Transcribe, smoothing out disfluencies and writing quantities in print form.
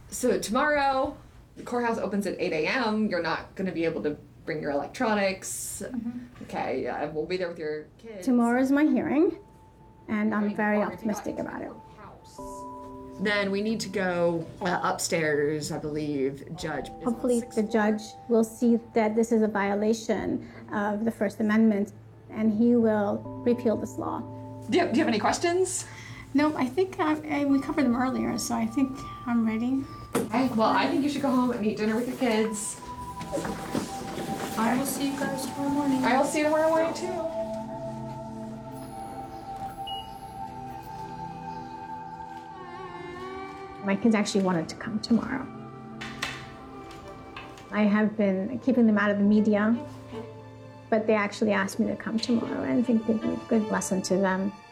So tomorrow, the courthouse opens at 8 a.m. You're not going to be able to bring your electronics. Okay, we'll be there with your kids. Tomorrow is my hearing, and I'm very optimistic about it. Then we need to go upstairs, I believe, judge. Hopefully the judge will see that this is a violation of the First Amendment, and he will repeal this law. Do you have any questions? No, I think we covered them earlier, so I think I'm ready. Okay, well, I think you should go home and eat dinner with your kids. I will see you guys tomorrow morning. I will see you tomorrow morning, too. My kids actually wanted to come tomorrow. I have been keeping them out of the media, but they actually asked me to come tomorrow, and I think it'd be a good lesson to them.